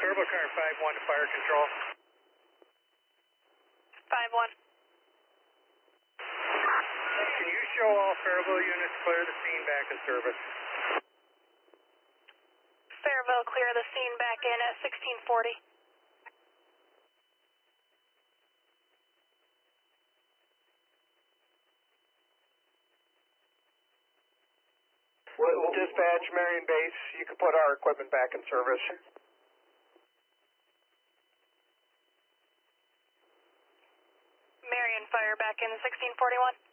Turbo car 5-1 to fire control. 5-1. Can you show all Fairville units clear the scene back in service? Fairville, clear the scene back in at 1640. We'll dispatch Marion Base. You can put our equipment back in service. Marion, fire back in 1641.